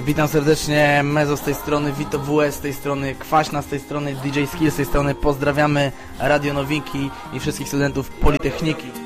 Witam serdecznie, Mezo z tej strony, Vito WS z tej strony, Kwaśna z tej strony, DJ Skill z tej strony. Pozdrawiamy Radio Nowinki i wszystkich studentów Politechniki.